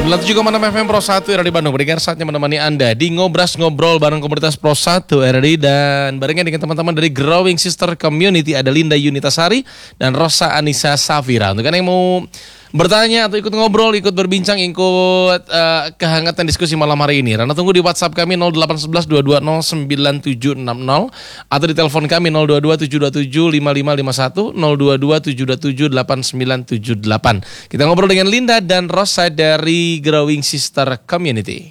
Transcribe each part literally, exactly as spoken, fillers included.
sembilan puluh tujuh koma enam F M Pro satu R R I Bandung. Berikan saatnya menemani Anda di Ngobras Ngobrol bareng komunitas Pro satu R R I. Dan barengnya dengan teman-teman dari Growing Sister Community. Ada Linda Yunitasari dan Rosa Anissa Safira. Untuk Anda yang mau bertanya atau ikut ngobrol, ikut berbincang, ikut uh, kehangatan diskusi malam hari ini, Rana tunggu di WhatsApp kami nol delapan satu satu dua dua nol sembilan tujuh enam nol atau di telepon kami nol dua dua tujuh dua tujuh lima lima lima satu nol dua dua tujuh dua tujuh delapan sembilan tujuh delapan. Kita ngobrol dengan Linda dan Rosa dari Growing Sister Community.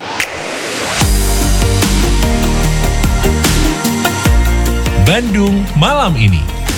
Bandung malam ini.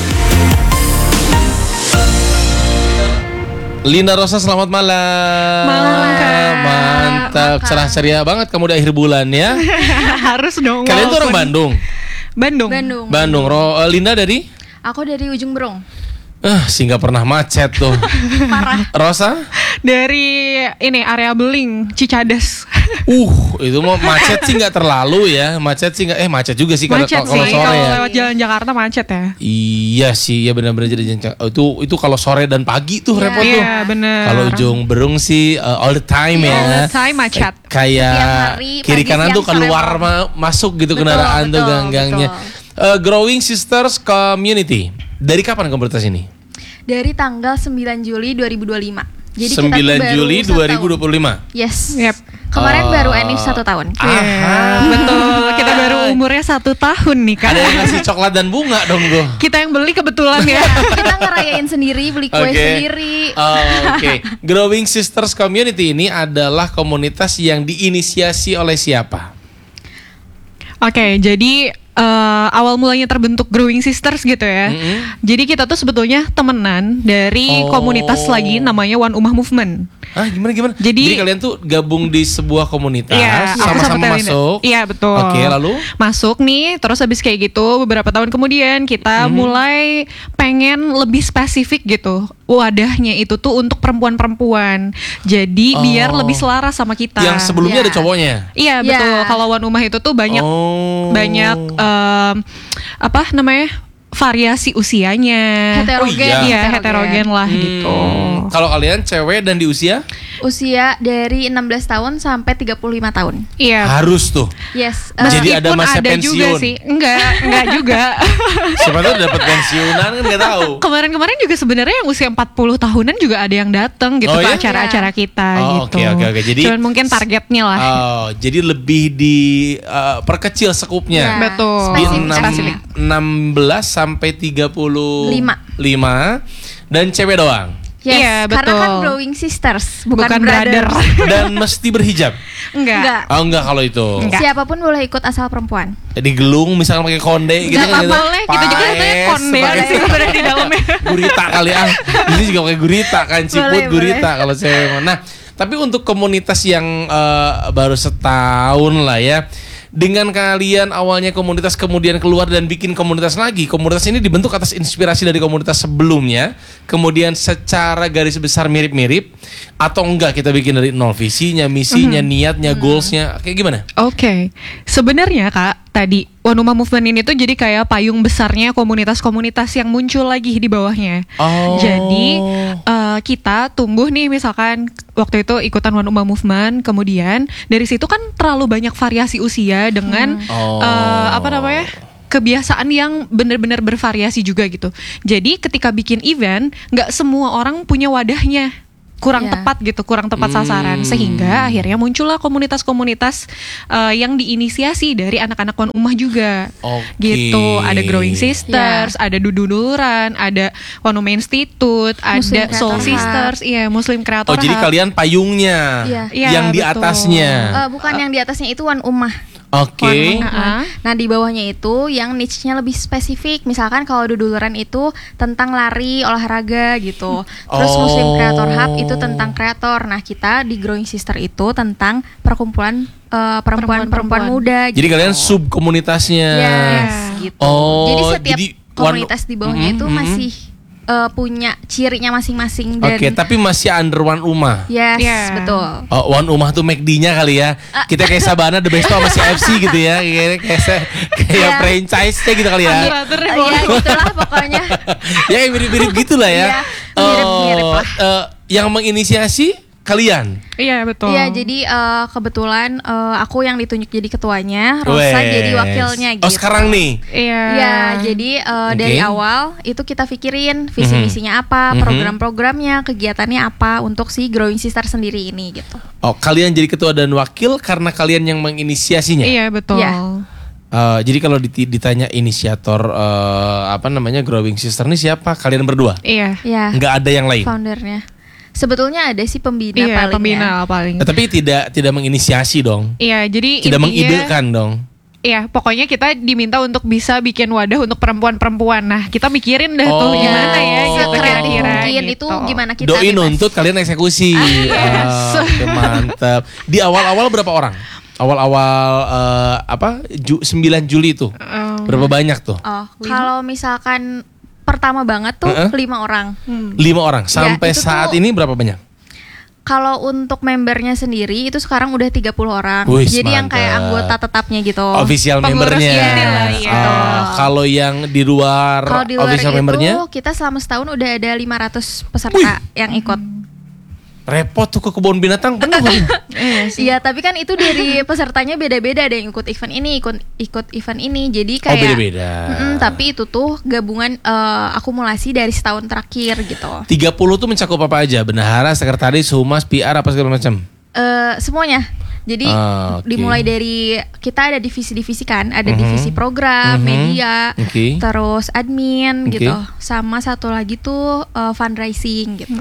Linda, Rosa, selamat malam. Malam, Kak. Mantap, cerah ceria banget kamu di akhir bulan ya. Harus dong. Kalian tuh orang Bandung? Bandung. Bandung. Bandung. Ro, uh, Linda dari? Aku dari Ujung Berung. Eh, sih nggak pernah macet tuh. Parah. Rosa? Dari ini area Beling, Cicadas. Uh, itu mau macet sih nggak terlalu ya. Macet sih nggak, eh macet juga sih kalau Macet kalau sih, sore kalau ya. lewat jalan Jakarta macet ya. Iya sih, ya benar-benar jadi jencang. Oh, itu itu kalau sore dan pagi tuh Iya. repot tuh. Iya bener. Kalau Ujung Berung sih uh, all the time ya. All the time macet. Eh, kayak Setiap hari, kiri pagi, kanan siang, tuh keluar sore, ma- masuk gitu Betul, kendaraan tuh betul, gang-gangnya. betul. Uh, Growing Sisters Community. Dari kapan komunitas ini? Dari tanggal sembilan Juli dua ribu dua puluh lima. Jadi kita tuh sembilan baru Juli satu dua ribu dua tahun. puluh lima. Yes. Yep. Kemarin Oh. baru enif satu tahun. Iya, betul. Kita baru umurnya satu tahun nih Kak. Ada yang ngasih coklat dan bunga dong gue. Kita yang beli kebetulan ya. Kita ngerayain sendiri, beli kue Oke. sendiri. Oh, Oke, Growing Sisters Community ini adalah komunitas yang diinisiasi oleh siapa? Oke, jadi eh, awal mulanya terbentuk Growing Sisters gitu ya. Mm-mm. Jadi kita tuh sebetulnya temenan dari Oh. komunitas lagi namanya One Ummah Movement. Ah, gimana gimana? Jadi- kalian tuh gabung di sebuah komunitas, Iya, aku sama sama-sama Telinda. masuk. Iya, betul. Oke, lalu? Masuk nih, terus habis kayak gitu beberapa tahun kemudian kita Mhm. mulai pengen lebih spesifik gitu. Wadahnya itu tuh untuk perempuan-perempuan. Jadi Oh. biar lebih selaras sama kita. Yang sebelumnya Iya. ada cowoknya. Iya, Iya. betul. Kalau One Ummah itu tuh banyak Oh. banyak em, apa namanya? Variasi usianya. Heterogen. Oh, iya. Iya, heterogen lah Hmm, gitu. Kalau kalian cewek dan di usia Usia dari enam belas tahun sampai tiga puluh lima tahun. Iya. harus tuh. Yes. Jadi eh, Meskipun ada masa ada juga pensiun. sih. Enggak, enggak juga. Siapa tahu dapat pensiunan kan nggak tahu. Kemarin-kemarin juga sebenarnya yang usia empat puluh tahunan juga ada yang datang gitu Oh, ke iya? acara-acara kita Oh, gitu. oke, oke, oke. Jadi- cuman mungkin targetnya lah. Oh, jadi lebih di uh, perkecil sekupnya. Ya, Betul. Di spesifik. enam, Spesifik. enam belas sampai tiga puluh Lima. lima dan cewek doang. Yes. Iya, Karena betul. kan Growing Sisters, bukan, Bukan brother. brothers. Dan mesti berhijab. Enggak. Enggak. Oh enggak kalau itu. Enggak. Siapapun boleh ikut asal perempuan. Jadi gelung misalnya pakai konde gitu Enggak kan. apa-apa boleh. Kita juga Paes, katanya konde pakai sih sebenarnya di dalamnya. Gurita kali ah. Ini juga pakai gurita kan, ciput Boleh, gurita kalau cewek. Nah, tapi untuk komunitas yang eh, baru setahun lah ya. Dengan kalian awalnya komunitas kemudian keluar dan bikin komunitas lagi. Komunitas ini dibentuk atas inspirasi dari komunitas sebelumnya. Kemudian secara garis besar mirip-mirip. Atau enggak kita bikin dari nol, visinya, misinya, niatnya, goalsnya. Kayak gimana? Oke, sebenarnya Kak, tadi One Ummah Movement ini tuh jadi kayak payung besarnya komunitas-komunitas yang muncul lagi di bawahnya. Oh. Jadi eh, kita tumbuh nih misalkan waktu itu ikutan One Ummah Movement, kemudian dari situ kan terlalu banyak variasi usia dengan Oh. eh, apa namanya? Kebiasaan yang benar-benar bervariasi juga gitu. Jadi ketika bikin event, nggak semua orang punya wadahnya. Kurang Ya. tepat gitu, kurang tepat Hmm. sasaran, sehingga akhirnya muncullah komunitas-komunitas eh, yang diinisiasi dari anak-anak One Ummah juga. Oke. Gitu, ada Growing Sisters, ada Duduluran, ada One Ummah Institute, Muslim ada Soul Creator Hub. Sisters, iya Muslim Creator Oh, jadi Hub. kalian payungnya. Iya. Iya, yang di betul. atasnya. Eh, bukan yang di atasnya itu One Ummah. Oke. One Ummah. Nah di bawahnya itu yang niche-nya lebih spesifik. Misalkan kalau Duduluran itu tentang lari, olahraga gitu. Terus Oh. Muslim Creator Hub itu tentang kreator. Nah kita di Growing Sister itu tentang perkumpulan eh, perempuan-perempuan muda. Jadi kalian sub komunitasnya. Yes, gitu. Oh, jadi setiap jadi komunitas one- di bawahnya Mhm, itu mhm. masih eh, punya cirinya masing-masing dan Oke, tapi masih under One Ummah. yes, Yeah. betul. Oh, One Ummah tuh McD-nya kali ya. Kita kayak Sabana The Besto sama si F C gitu ya. Kayak kayak, se- kayak Iya. franchise-nya gitu kali ya. Brother, Eh, ya gitulah pokoknya. Ya kayak mirip-mirip gitu lah ya. Iya, mirip-mirip Oh, lah. eh, yang menginisiasi kalian. Iya betul. Iya, jadi eh, kebetulan eh, aku yang ditunjuk jadi ketuanya, Rosa Wes. jadi wakilnya gitu. Oh sekarang nih. Iya. Iya, jadi eh, Oke. dari awal itu kita pikirin visi misinya apa, Mhm. program-programnya, kegiatannya apa untuk si Growing Sister sendiri ini gitu. Oh kalian jadi ketua dan wakil karena kalian yang menginisiasinya. Iya betul. Iya. Eh, jadi kalau diti- ditanya inisiator eh, apa namanya Growing Sister ini siapa? Kalian berdua? Iya. Ya, Nggak ada yang lain. foundernya. Sebetulnya ada sih pembina Iya, paling pembina ya. paling. Eh, tapi tidak tidak menginisiasi dong. Iya, jadi Tidak intinya- mengidekan dong. Iya, pokoknya kita diminta untuk bisa bikin wadah untuk perempuan-perempuan. Nah, kita mikirin dah tuh Oh. gimana ya gitu Sekreatif kira-kira. mungkin gitu. itu gimana kita Doi bebas. nuntut kalian eksekusi. Ah, oke, mantap. Di awal-awal berapa orang? Awal-awal eh, apa? Ju- sembilan Juli itu. Um, Berapa banyak tuh? Oh, kalau misalkan pertama banget tuh Heeh. lima orang. Lima orang. Sampai itu saat tuh- ini berapa banyak? Kalau untuk membernya sendiri itu sekarang udah tiga puluh orang. Wih, Jadi yang kayak mantap. anggota tetapnya gitu. Official Pengurus membernya. inti lah, iya. Ah, kalau yang di luar, Kalau di luar official itu membernya kita selama setahun udah ada lima ratus peserta yang ikut. repot tuh ke kebun binatang penuh. Iya, tapi kan itu dari pesertanya beda-beda, ada yang ikut event ini, ikut ikut event ini. Jadi Oh kayak beda-beda. Mm-mm, tapi itu tuh gabungan eh, akumulasi dari setahun terakhir gitu. tiga puluh tuh mencakup apa aja? Bendahara, sekretaris, humas, P R apa segala macam. Eh, semuanya. Jadi Ah, oke. dimulai dari kita ada divisi-divisi kan, ada Mhm. divisi program, Mhm. media, Oke. terus admin Oke. gitu, sama satu lagi tuh eh, fundraising gitu.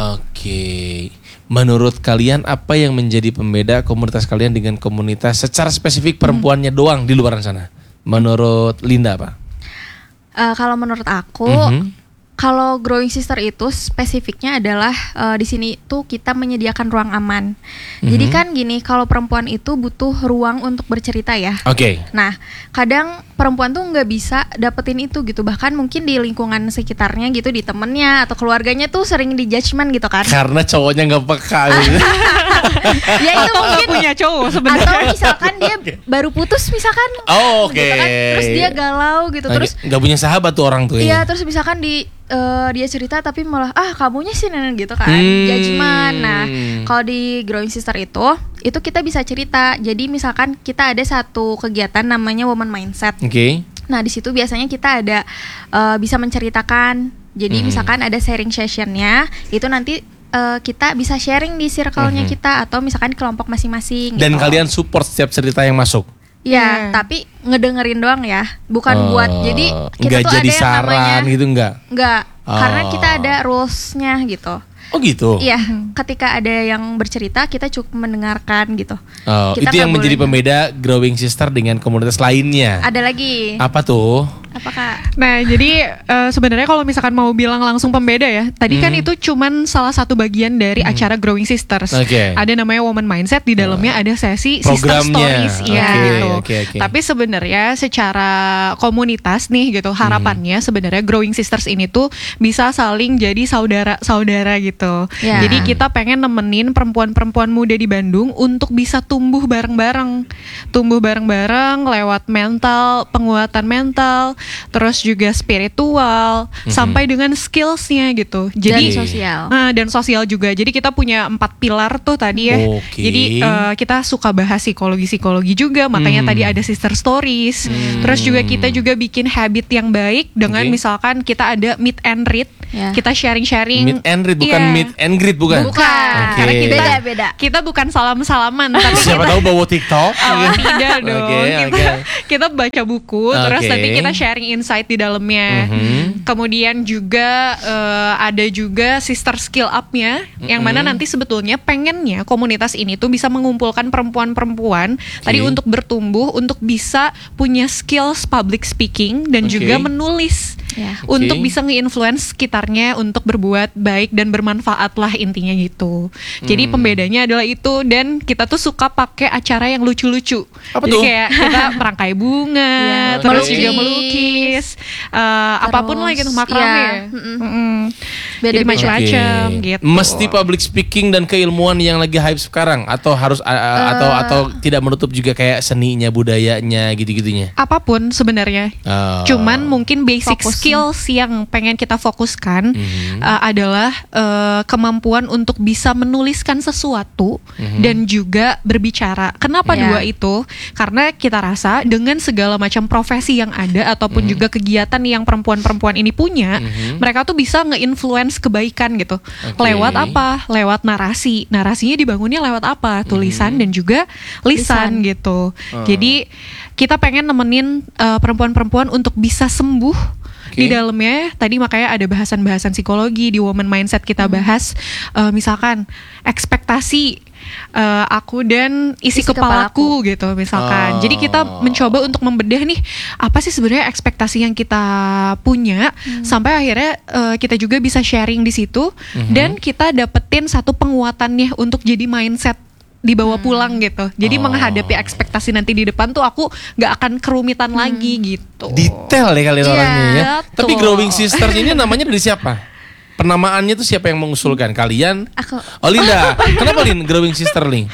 Oke. Menurut kalian apa yang menjadi pembeda komunitas kalian dengan komunitas secara spesifik perempuannya doang di luar sana? Menurut Linda apa? Eh, kalau menurut aku, Mhm. kalau Growing Sister itu spesifiknya adalah eh, di sini tuh kita menyediakan ruang aman. Jadi kan gini, kalau perempuan itu butuh ruang untuk bercerita ya. Oke. Nah, kadang perempuan tuh nggak bisa dapetin itu gitu. Bahkan mungkin di lingkungan sekitarnya gitu, di temennya atau keluarganya tuh sering di judgment gitu kan. Karena cowoknya nggak peka. gitu. Ya itu Atau nggak mungkin. punya cowok sebenarnya. Atau misalkan dia baru putus misalkan. Oh, oke. Gitu kan. Terus dia galau gitu. Terus Oke, nggak punya sahabat tuh orang tuh. iya, ya. terus misalkan di eh, dia cerita tapi malah ah kamunya sih nenek gitu kan. Hmm. Judgment. Nah, kalau di Growing Sister itu itu kita bisa cerita. Jadi misalkan kita ada satu kegiatan namanya Woman Mindset. Oke. Nah, di situ biasanya kita ada eh, bisa menceritakan. Jadi Mhm. misalkan ada sharing sessionnya, itu nanti eh, kita bisa sharing di circle-nya Mhm. kita atau misalkan di kelompok masing-masing. Dan gitu. kalian support setiap cerita yang masuk. Ya, Iya. tapi ngedengerin doang ya, bukan Oh, buat. Jadi kita nggak tuh jadi ada yang saran namanya gitu nggak? nggak, karena Oh. kita ada rules-nya gitu. Oh gitu. Iya, ketika ada yang bercerita kita cukup mendengarkan gitu. Oh, Kita itu yang nggak menjadi boleh- pembeda Growing Sister dengan komunitas lainnya. Ada lagi. Apa tuh? Apakah Nah, jadi eh, sebenarnya kalau misalkan mau bilang langsung pembeda ya, tadi kan Mhm. itu cuman salah satu bagian dari acara Growing Sisters. Oke. Ada namanya Woman Mindset, di dalamnya ada sesi Sister Programnya. Stories, ya Oke, gitu. oke, oke. Tapi sebenarnya secara komunitas nih gitu, harapannya sebenarnya Growing Sisters ini tuh bisa saling jadi saudara-saudara gitu. Ya. Jadi kita pengen nemenin perempuan-perempuan muda di Bandung untuk bisa tumbuh bareng-bareng, tumbuh bareng-bareng lewat mental, penguatan mental, terus juga spiritual, sampai dengan skillsnya gitu. Jadi dan sosial? Nah, dan sosial juga. Jadi kita punya empat pilar tuh tadi ya. Oke. Jadi eh, kita suka bahas psikologi-psikologi juga. Makanya Hmm. tadi ada sister stories. Terus juga kita juga bikin habit yang baik dengan Oke. misalkan kita ada meet and read. Ya. Kita sharing-sharing. Meet and read bukan Iya. meet and greet bukan? Bukan. Oke. Karena kita Beda, beda. kita bukan salam-salaman, tapi Siapa kita tahu bawa TikTok? Oh, tidak dong. Oke, kita, oke. kita baca buku, terus Oke. nanti kita sharing insight di dalamnya. Mhm. Kemudian juga eh, ada juga sister skill up-nya, yang mana Mhm. nanti sebetulnya pengennya komunitas ini tuh bisa mengumpulkan perempuan-perempuan tadi untuk bertumbuh, untuk bisa punya skills public speaking dan Oke. juga menulis. Ya. Untuk Oke. bisa nge-influence sekitarnya untuk berbuat baik dan bermanfaat lah intinya gitu. Jadi Hmm. pembedanya adalah itu, dan kita tuh suka pakai acara yang lucu-lucu. Apa Jadi tuh? kayak kita merangkai bunga, Iya, terus melukis. juga melukis, eh, apapun lah gitu, makrame. iya, Ya. mm-mm. Mm-mm. Jadi Beda-beda. macam-macam Oke. gitu. Mesti public speaking dan keilmuan yang lagi hype sekarang atau harus a- a- atau atau tidak menutup juga kayak seninya, budayanya gitu-gitunya. Apapun sebenarnya. Oh. Cuman mungkin basic Fokus. skills yang pengen kita fokuskan Mhm. uh, adalah uh, kemampuan untuk bisa menuliskan sesuatu Mhm. dan juga berbicara. Kenapa Iya. dua itu? Karena kita rasa dengan segala macam profesi yang ada ataupun Mhm. juga kegiatan yang perempuan-perempuan ini punya, Mhm. mereka tuh bisa nge-influence kebaikan gitu. Oke. Lewat apa? Lewat narasi. Narasinya dibangunnya lewat apa? Tulisan Mhm. dan juga lisan, Lisan. gitu. Oh. Jadi kita pengen nemenin uh, perempuan-perempuan untuk bisa sembuh Oke. di dalamnya. Tadi makanya ada bahasan-bahasan psikologi di Woman Mindset kita bahas. Uh, misalkan ekspektasi uh, aku dan isi, Isi kepalaku, gitu misalkan. Oh. Jadi kita mencoba untuk membedah nih apa sih sebenarnya ekspektasi yang kita punya sampai akhirnya uh, kita juga bisa sharing di situ Mhm. dan kita dapetin satu penguatannya untuk jadi mindset dibawa pulang gitu. Jadi Oh. menghadapi ekspektasi nanti di depan tuh aku nggak akan kerumitan lagi gitu. Detail ya kalian Iya, orangnya ya. betul. Tapi Growing Sisters ini namanya dari siapa? Penamaannya tuh siapa yang mengusulkan? Kalian? Aku Oh Linda. Kenapa Lin Growing Sister Lin?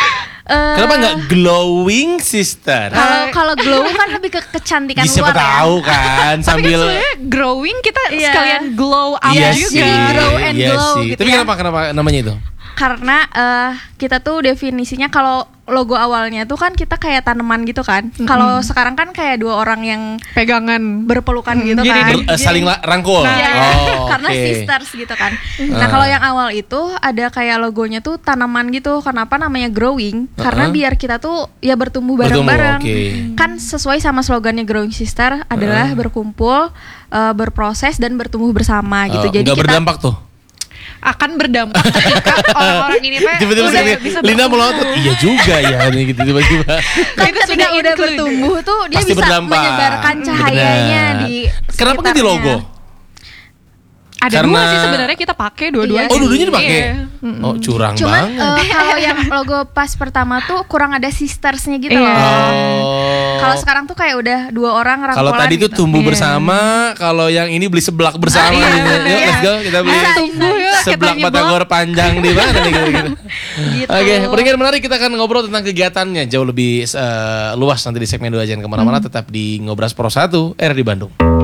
eh, Kenapa nggak Glowing Sister? Kalau kalau glow kan lebih ke kecantikan Bisa siapa luar ya. tahu kan Tapi kan sambil sebenarnya growing kita Iya. sekalian glow up Iya juga. sih, Jadi grow and iya glow sih. gitu Tapi ya. kenapa kenapa namanya itu? Karena eh, kita tuh definisinya kalau logo awalnya tuh kan kita kayak tanaman gitu kan. Kalau sekarang kan kayak dua orang yang Pegangan. berpelukan gitu gini kan. nih. Ber- eh, saling la- rangkul. Nah, Iya, Oh, karena oke. sisters gitu kan. Nah, Ah. kalau yang awal itu ada kayak logonya tuh tanaman gitu. Kenapa namanya growing? Karena Uh-uh. biar kita tuh ya bertumbuh Bertumbuh, bareng-bareng. oke. Kan sesuai sama slogannya Growing Sister adalah Uh-uh. berkumpul, eh, berproses dan bertumbuh bersama gitu. Oh, Jadi nggak kita berdampak tuh. Akan berdampak ketika orang-orang ini teh Tiba-tiba udah sekali bisa Linda berkumpul. melotot. Iya juga ya ini gitu tiba-tiba. kan Itu ketika sudah udah include. bertumbuh tuh dia Pasti bisa berdampak. menyebarkan cahayanya Benar. di Kenapa ganti sekitarnya. logo? Ada Karena- dua sih sebenarnya kita pakai dua-duanya. Iya Oh, dua-duanya dipakai. Iya. Mm-mm. Oh, curang Cuman banget. eh, kalau yang logo pas pertama tuh kurang ada sistersnya gitu Iya. loh. Oh. Kalau sekarang tuh kayak udah dua orang rangkulan. Kalau tadi tuh gitu. tumbuh Iya. bersama, kalau yang ini beli seblak bersama. Ah, iya, gitu. bener. Yuk, let's go kita beli Bisa, tumbuh bisa, ya, bisa. seblak kita nyeblak. batagor panjang di mana nih gitu. Gitu. Oke, peringkat menarik kita akan ngobrol tentang kegiatannya jauh lebih eh, luas nanti di segmen dua, jangan kemana-mana, tetap di Ngobras Pro satu R di Bandung.